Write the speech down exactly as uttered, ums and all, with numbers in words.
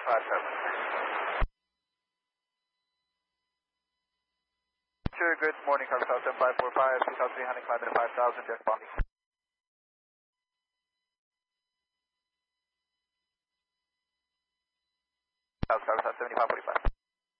Roger. Sure, good morning, Carlos South seven five four five, two thousand three hundred, climbing at five thousand, just bombing. South Carlos South seventy-five forty-five.